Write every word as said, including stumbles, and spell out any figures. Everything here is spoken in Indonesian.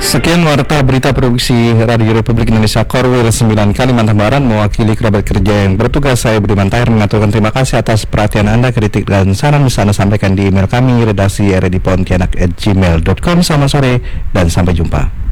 Sekian warta berita produksi Radio Republik Indonesia Korwil sembilan Kalimantan Barat. Mewakili kerabat kerja yang bertugas, saya Budiman Tahir mengaturkan terima kasih atas perhatian Anda. Kritik dan saran bisa Anda sampaikan di email kami redaksi r d pontianak at gmail dot com. Selamat sore dan sampai jumpa.